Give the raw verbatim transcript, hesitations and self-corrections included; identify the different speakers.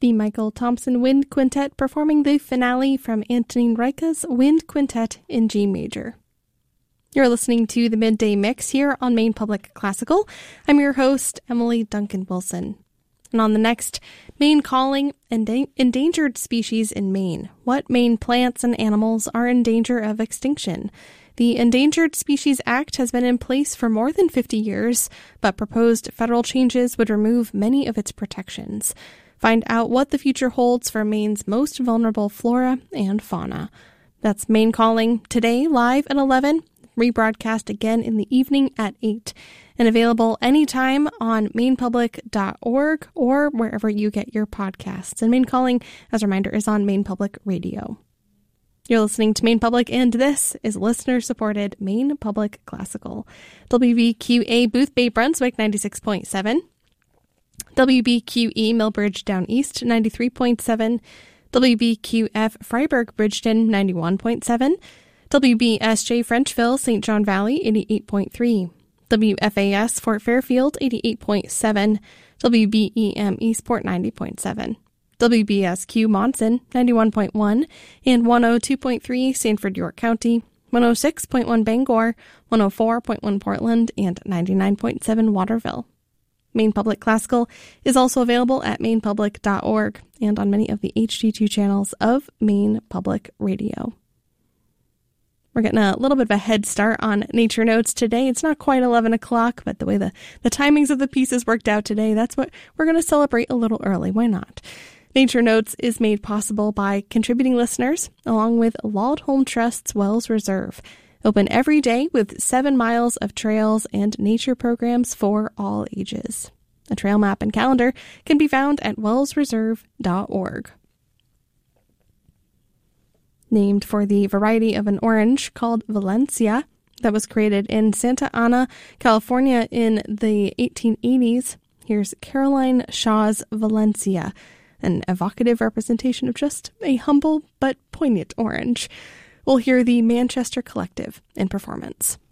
Speaker 1: the Michael Thompson Wind Quintet performing the finale from Antonín Rajka's Wind Quintet in G major. You're listening to the Midday Mix here on Maine Public Classical. I'm your host, Emily Duncan Wilson. And on the next Maine Calling, Enda- Endangered Species in Maine. What Maine plants and animals are in danger of extinction? The Endangered Species Act has been in place for more than fifty years, but proposed federal changes would remove many of its protections. Find out what the future holds for Maine's most vulnerable flora and fauna. That's Maine Calling, today live at eleven, rebroadcast again in the evening at eight, and available anytime on maine public dot org or wherever you get your podcasts. And Maine Calling, as a reminder, is on Maine Public Radio. You're listening to Maine Public, and this is listener-supported Maine Public Classical. W B Q A Booth Bay, Brunswick, ninety-six point seven. W B Q E Millbridge Down East, ninety-three point seven. W B Q F Freiburg Bridgeton, ninety-one point seven. W B S J Frenchville, Saint John Valley, eighty-eight point three. W F A S Fort Fairfield, eighty-eight point seven. W B E M Eastport, ninety point seven. W B S Q Monson, ninety-one point one, and one oh two point three Sanford, York County, one oh six point one Bangor, one oh four point one Portland, and ninety-nine point seven Waterville. Maine Public Classical is also available at maine public dot org and on many of the H D two channels of Maine Public Radio. We're getting a little bit of a head start on Nature Notes today. It's not quite eleven o'clock, but the way the, the timings of the pieces worked out today, that's what we're going to celebrate a little early. Why not? Nature Notes is made possible by contributing listeners, along with Laudholm Trust's Wells Reserve. Open every day with seven miles of trails and nature programs for all ages. A trail map and calendar can be found at wells reserve dot org. Named for the variety of an orange called Valencia that was created in Santa Ana, California in the eighteen eighties, here's Caroline Shaw's Valencia, an evocative representation of just a humble but poignant orange. We'll hear the Manchester Collective in performance.